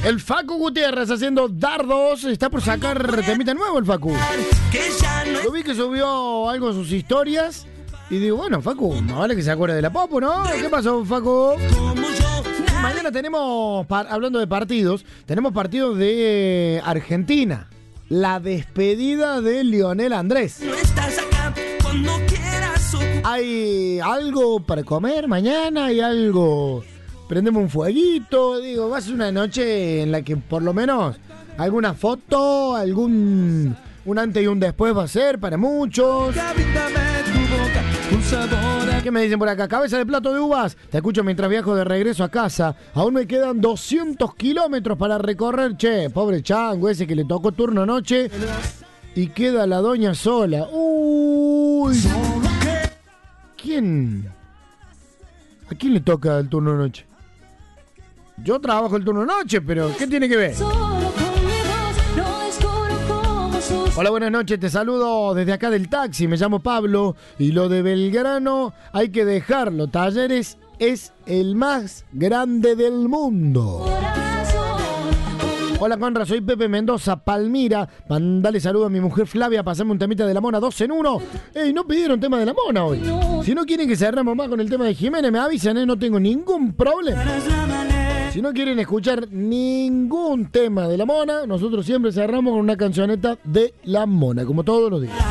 El Facu Gutiérrez haciendo dardos. Está por sacar temita nuevo el Facu. Yo vi que subió algo en sus historias. Y digo, bueno, Facu, no vale que se acuerde de la Popo, ¿no? ¿Qué pasó, Facu? Mañana tenemos, hablando de partidos, tenemos partidos de Argentina. La despedida de Lionel Andrés. ¿Hay algo para comer mañana? ¿Hay algo? Prendemos un fueguito. Digo, va a ser una noche en la que por lo menos alguna foto, un antes y un después va a ser para muchos. ¿Qué me dicen por acá? Cabeza de plato de uvas. Te escucho mientras viajo de regreso a casa. Aún me quedan 200 kilómetros para recorrer. Che, pobre chango ese que le tocó turno noche. Y queda la doña sola. Uy. ¿Quién? ¿A quién le toca el turno noche? Yo trabajo el turno noche, pero ¿qué tiene que ver? Hola, buenas noches, te saludo desde acá del taxi, me llamo Pablo y lo de Belgrano hay que dejarlo, Talleres es el más grande del mundo. Hola Conra, soy Pepe Mendoza, Palmira, mandale saludo a mi mujer Flavia, pasame un temita de la Mona 2 en 1. Ey, no pidieron tema de la Mona hoy. Si no quieren que cerremos más con el tema de Jiménez, me avisan, no tengo ningún problema. Si no quieren escuchar ningún tema de la Mona, nosotros siempre cerramos con una cancioneta de la Mona, como todos los días.